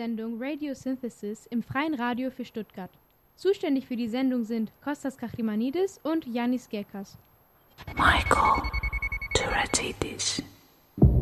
Sendung Radio Synthesis im Freien Radio für Stuttgart. Zuständig für die Sendung sind Kostas Kachimanidis und Yannis Gekas. Michael Turatidis.